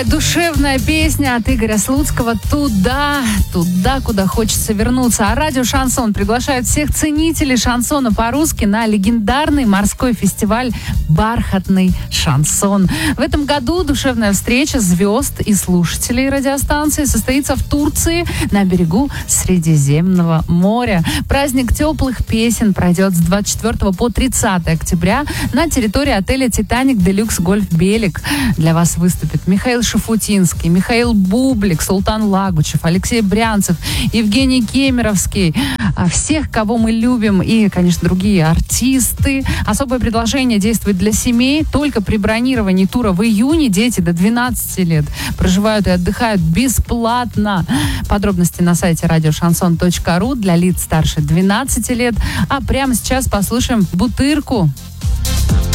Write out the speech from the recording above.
Душевная песня от Игоря Слуцкого «Туда, куда хочется вернуться». А радио «Шансон» приглашает всех ценителей шансона по-русски на легендарный морской фестиваль «Бархатный шансон». В этом году душевная встреча звезд и слушателей радиостанции состоится в Турции на берегу Средиземного моря. Праздник теплых песен пройдет с 24 по 30 октября на территории отеля «Титаник Делюкс Гольф Белик». Для вас выступят Михаил Шафутинский, Михаил Бублик, Султан Лагучев, Алексей Брянцев, Евгений Кемеровский. Всех, кого мы любим, и, конечно, другие артисты. Особое предложение действует для семей. Только при бронировании тура в июне дети до 12 лет проживают и отдыхают бесплатно. Подробности на сайте радиошансон.ру для лиц старше 12 лет. А прямо сейчас послушаем «Бутырку».